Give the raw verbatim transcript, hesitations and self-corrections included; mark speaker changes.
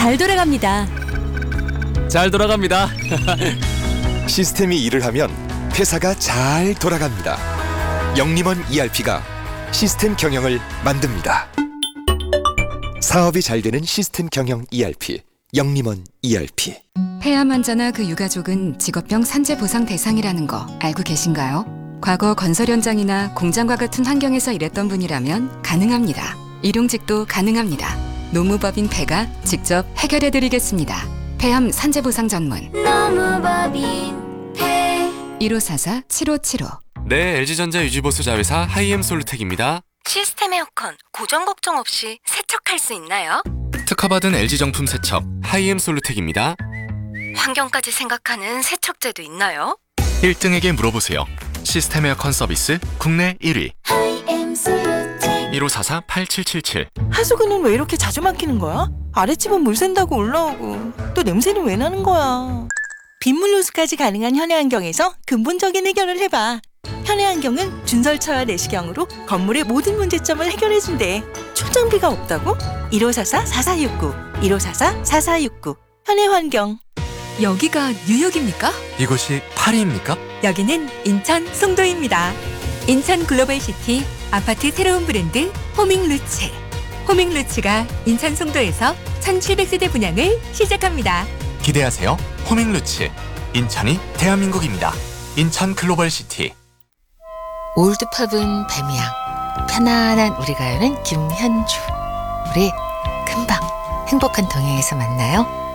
Speaker 1: 잘 돌아갑니다.
Speaker 2: 잘 돌아갑니다.
Speaker 3: 시스템이 일을 하면 회사가 잘 돌아갑니다. 영림원 이알피가 시스템 경영을 만듭니다. 사업이 잘 되는 시스템 경영 이알피, 영림원 이알피.
Speaker 4: 폐암 환자나 그 유가족은 직업병 산재 보상 대상이라는 거 알고 계신가요? 과거 건설 현장이나 공장과 같은 환경에서 일했던 분이라면 가능합니다. 일용직도 가능합니다. 노무법인 폐가 직접 해결해드리겠습니다. 폐암 산재 보상 전문
Speaker 1: 노무법인 폐.
Speaker 4: 일오사사 칠오칠오.
Speaker 5: 네, 엘지전자 유지보수 자회사 하이엠 솔루텍입니다.
Speaker 4: 시스템 에어컨 고정 걱정 없이 세척할 수 있나요?
Speaker 5: 특허받은 엘지 정품 세척 하이엠 솔루텍입니다.
Speaker 4: 환경까지 생각하는 세척제도 있나요?
Speaker 6: 일 등에게 물어보세요. 시스템 에어컨 서비스 국내 일 위 일오사사 팔칠칠칠.
Speaker 7: 하수구는 왜 이렇게 자주 막히는 거야? 아랫집은 물 샌다고 올라오고 또 냄새는 왜 나는 거야? 빗물 누수까지 가능한 현해환경에서 근본적인 해결을 해봐. 현해환경은 준설처와 내시경으로 건물의 모든 문제점을 해결해준대. 초장비가 없다고? 일오사사 사사육구 일오사사 사사육구 현해환경.
Speaker 1: 여기가 뉴욕입니까?
Speaker 6: 이곳이 파리입니까?
Speaker 1: 여기는 인천 송도입니다. 인천 글로벌시티 아파트 새로운 브랜드 호밍루츠. 호밍루츠가 인천 송도에서 천칠백 세대 분양을 시작합니다.
Speaker 6: 기대하세요. 호밍루츠. 인천이 대한민국입니다. 인천 글로벌시티.
Speaker 8: 올드팝은 뱀이야. 편안한 우리 가요는 김현주. 우리 금방 행복한 동행에서 만나요.